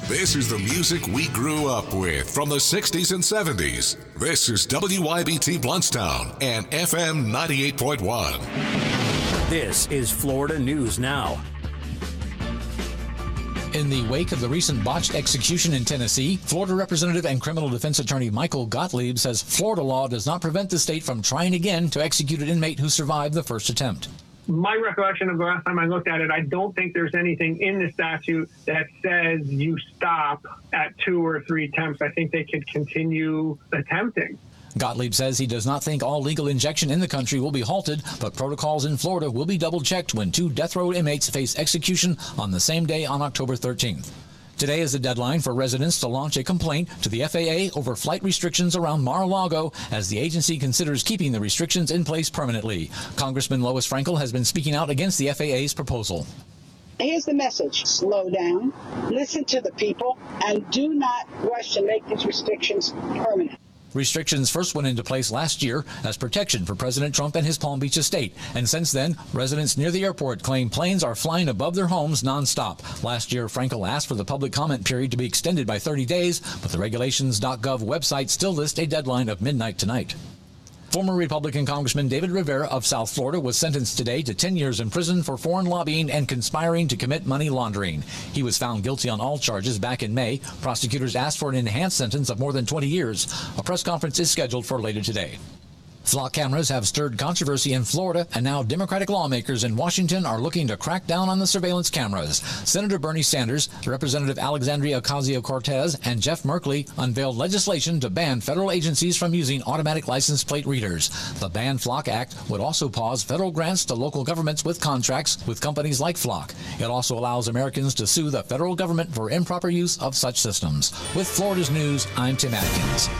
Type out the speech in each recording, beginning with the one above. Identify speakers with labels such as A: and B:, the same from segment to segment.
A: This is the music we grew up with from the 60s and 70s. This is WYBT Blountstown and FM 98.1.
B: This is Florida News Now.
C: In the wake of the recent botched execution in Tennessee, Florida Representative and criminal defense attorney Michael Gottlieb says Florida law does not prevent the state from trying again to execute an inmate who survived the first attempt.
D: My recollection of the last time I looked at it, I don't think there's anything in the statute that says you stop at 2 or 3 attempts. I think they could continue attempting.
C: Gottlieb says he does not think all legal injection in the country will be halted, but protocols in Florida will be double-checked when 2 death row inmates face execution on the same day on October 13th. Today is the deadline for residents to launch a complaint to the FAA over flight restrictions around Mar-a-Lago as the agency considers keeping the restrictions in place permanently. Congressman Lois Frankel has been speaking out against the FAA's proposal.
E: Here's the message. Slow down, listen to the people, and do not rush to make these restrictions permanent.
C: Restrictions first went into place last year as protection for President Trump and his Palm Beach estate. And since then, residents near the airport claim planes are flying above their homes nonstop. Last year, Frankel asked for the public comment period to be extended by 30 days, but the regulations.gov website still lists a deadline of midnight tonight. Former Republican Congressman David Rivera of South Florida was sentenced today to 10 years in prison for foreign lobbying and conspiring to commit money laundering. He was found guilty on all charges back in May. Prosecutors asked for an enhanced sentence of more than 20 years. A press conference is scheduled for later today. Flock cameras have stirred controversy in Florida, and now Democratic lawmakers in Washington are looking to crack down on the surveillance cameras. Senator Bernie Sanders, Representative Alexandria Ocasio-Cortez, and Jeff Merkley unveiled legislation to ban federal agencies from using automatic license plate readers. The Ban Flock Act would also pause federal grants to local governments with contracts with companies like Flock. It also allows Americans to sue the federal government for improper use of such systems. With Florida's News, I'm Tim Atkins.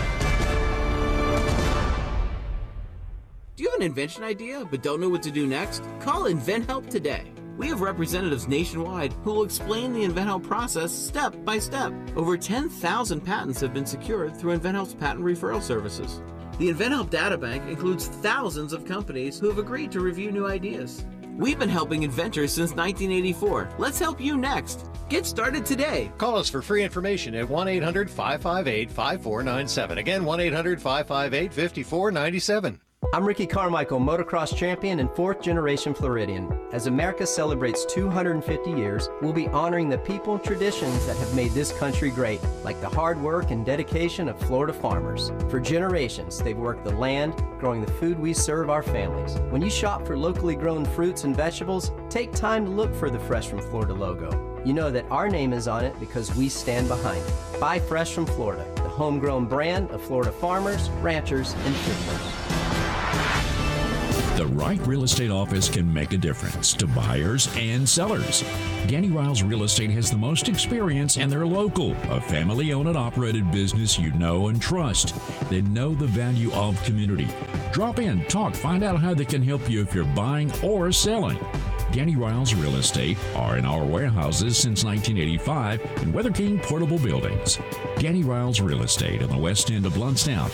F: Do you have an invention idea but don't know what to do next? Call InventHelp today. We have representatives nationwide who will explain the InventHelp process step by step. Over 10,000 patents have been secured through InventHelp's patent referral services. The InventHelp databank includes thousands of companies who have agreed to review new ideas. We've been helping inventors since 1984. Let's help you next. Get started today.
G: Call us for free information at 1-800-558-5497. Again, 1-800-558-5497.
H: I'm Ricky Carmichael, motocross champion and 4th generation Floridian. As America celebrates 250 years, we'll be honoring the people and traditions that have made this country great, like the hard work and dedication of Florida farmers. For generations, they've worked the land, growing the food we serve our families. When you shop for locally grown fruits and vegetables, take time to look for the Fresh from Florida logo. You know that our name is on it because we stand behind it. Buy Fresh from Florida, the homegrown brand of Florida farmers, ranchers, and fishermen.
I: The right real estate office can make a difference to buyers and sellers. Danny Riles Real Estate has the most experience, and they're local, a family-owned and operated business you know and trust. They know the value of community. Drop in, talk, find out how they can help you if you're buying or selling. Danny Riles Real Estate are in our warehouses since 1985 in Weather King Portable Buildings. Danny Riles Real Estate on the west end of Blountstown,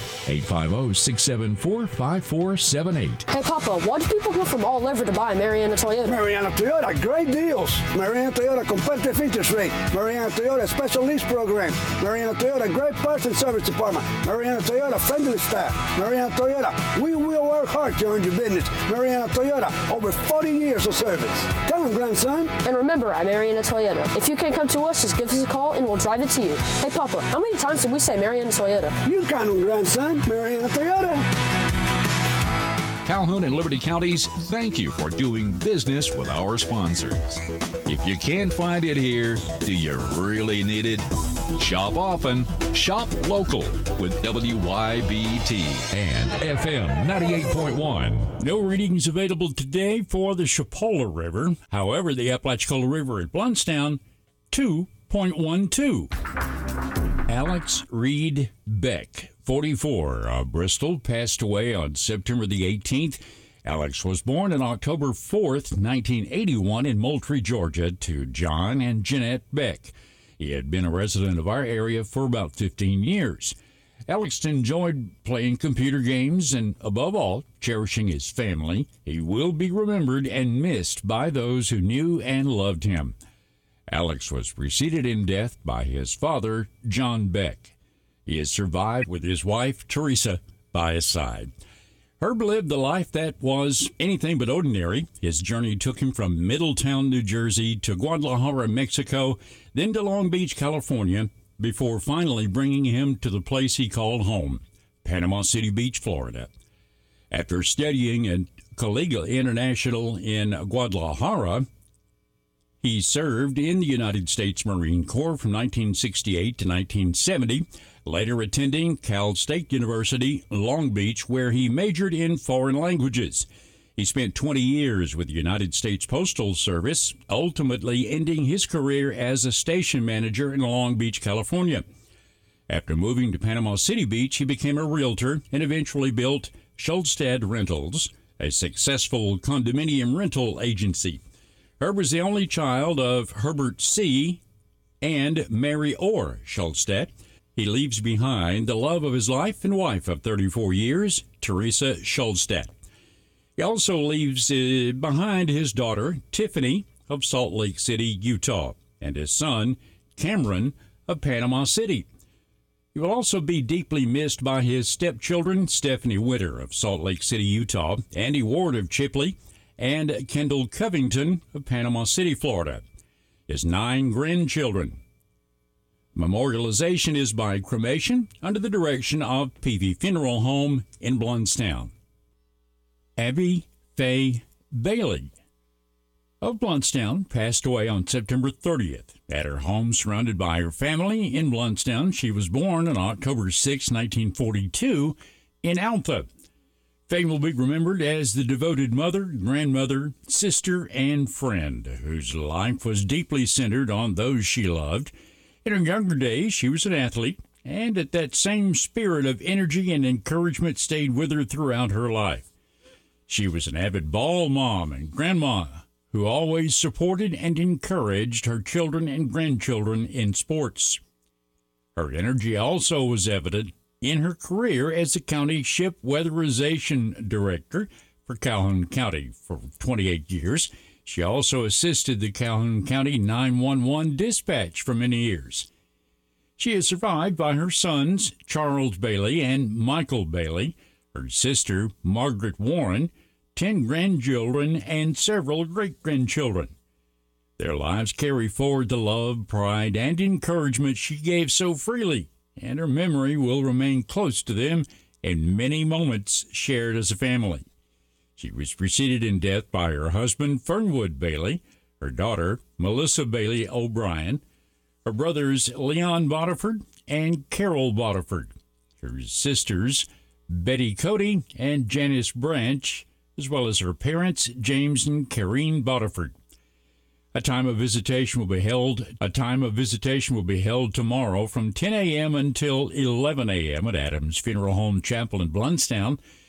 I: 850-674-5478.
J: Hey, Papa, why do people go from all over to buy Mariana Toyota?
K: Mariana Toyota, great deals. Mariana Toyota, competitive interest rate. Mariana Toyota, special lease program. Mariana Toyota, great parts and service department. Mariana Toyota, friendly staff. Mariana Toyota, we will work hard to earn your business. Mariana Toyota, over 40 years of service. Come on, grandson.
J: And remember, at Mariana Toyota, if you can't come to us, just give us a call and we'll drive it to you. Hey, Papa, how many times did we say Mariana Toyota?
K: You count on, grandson. Mariana Toyota.
I: Calhoun and Liberty Counties, thank you for doing business with our sponsors. If you can't find it here, do you really need it? Shop often, shop local with WYBT and FM 98.1.
L: No readings available today for the Chipola River. However, the Apalachicola River at Blountstown, 2.12. Alex Reed Beck, 44, of Bristol, passed away on September the 18th. Alex was born on October 4th, 1981 in Moultrie, Georgia, to John and Jeanette Beck. He had been a resident of our area for about 15 years. Alex enjoyed playing computer games and, above all, cherishing his family. He will be remembered and missed by those who knew and loved him. Alex was preceded in death by his father, John Beck. He is survived with his wife, Teresa, by his side. Herb lived the life that was anything but ordinary. His journey took him from Middletown, New Jersey, to Guadalajara, Mexico, then to Long Beach, California, before finally bringing him to the place he called home, Panama City Beach, Florida. After studying at Colegio International in Guadalajara, he served in the United States Marine Corps from 1968 to 1970, later attending Cal State University, Long Beach, where he majored in foreign languages. He spent 20 years with the United States Postal Service, ultimately ending his career as a station manager in Long Beach, California. After moving to Panama City Beach, he became a realtor and eventually built Schulstad Rentals, a successful condominium rental agency. Herb was the only child of Herbert C. and Mary Orr Schulstad. He leaves behind the love of his life and wife of 34 years, Teresa Schulstad. He also leaves behind his daughter, Tiffany, of Salt Lake City, Utah, and his son, Cameron, of Panama City. He will also be deeply missed by his stepchildren, Stephanie Winter of Salt Lake City, Utah, Andy Ward of Chipley, and Kendall Covington of Panama City, Florida. His 9 grandchildren. Memorialization is by cremation under the direction of PV Funeral Home in Blountstown. Abby Faye Bailey of Blountstown passed away on September 30th. At her home surrounded by her family in Blountstown, she was born on October 6, 1942, in Alpha. Faye will be remembered as the devoted mother, grandmother, sister, and friend whose life was deeply centered on those she loved. In her younger days, she was an athlete, and that same spirit of energy and encouragement stayed with her throughout her life. She was an avid ball mom and grandma who always supported and encouraged her children and grandchildren in sports. Her energy also was evident in her career as the county ship weatherization director for Calhoun County for 28 years. She also assisted the Calhoun County 911 dispatch for many years. She is survived by her sons, Charles Bailey and Michael Bailey, her sister, Margaret Warren, 10 grandchildren, and several great-grandchildren. Their lives carry forward the love, pride, and encouragement she gave so freely, and her memory will remain close to them in many moments shared as a family. She was preceded in death by her husband, Fernwood Bailey, her daughter, Melissa Bailey O'Brien, her brothers, Leon Bodiford and Carol Bodiford, her sisters, Betty Cody and Janice Branch, as well as her parents, James and Karine Bodiford. A time of visitation will be held tomorrow from 10 a.m. until 11 a.m. at Adams Funeral Home Chapel in Blountstown.